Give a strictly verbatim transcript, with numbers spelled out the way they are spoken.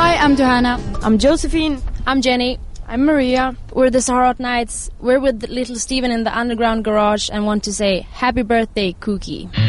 Hi, I'm Johanna. I'm Josephine. I'm Jenny. I'm Maria. We're the Saharot Knights. We're with little Steven in the underground garage and want to say happy birthday, Kooky.